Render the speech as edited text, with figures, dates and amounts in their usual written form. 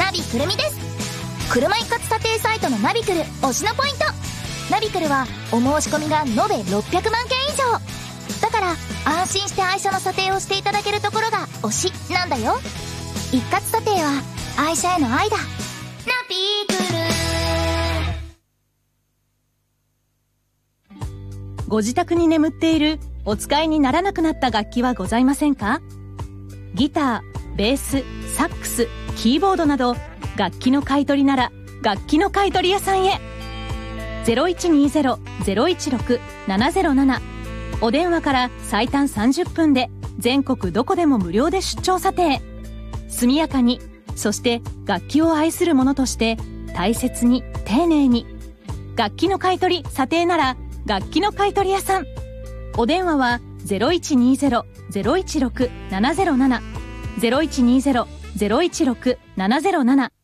ナビくるみです。車一括査定サイトのナビクル推しのポイント。ナビクルはお申し込みが延べ600万件以上だから、安心して愛車の査定をしていただけるところが推しなんだよ。一括査定は愛車への愛だ。ナビクル。 ご自宅に眠っているお使いにならなくなった楽器はございませんか？ギター、ベース、サックス、キーボードなど楽器の買い取りなら楽器の買い取り屋さんへ。 0120-016-707 お電話から最短30分で全国どこでも無料で出張査定。速やかに、そして楽器を愛する者として大切に丁寧に。楽器の買い取り査定なら楽器の買い取り屋さん。お電話は 0120-016-707 0120-016-707